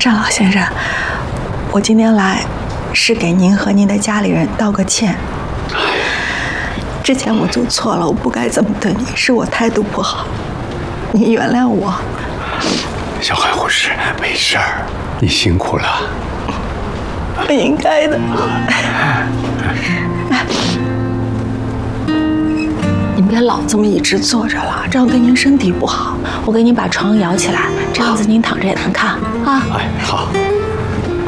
张老先生，我今天来是给您和您的家里人道个歉。之前我做错了，我不该这么对你，是我态度不好，你原谅我。 小海护士，没事儿，你辛苦了。 不应该的。您别老这么一直坐着了，这样对您身体不好。我给您把床摇起来，这样子您躺着也能看啊。 哎，好。